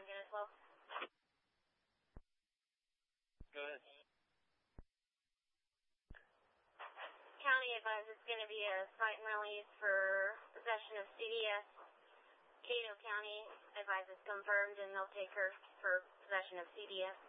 again as well? Go ahead. County advises it's going to be a cite and release for possession of CDS. Cato County advises confirmed, and they'll take her for possession of CDS.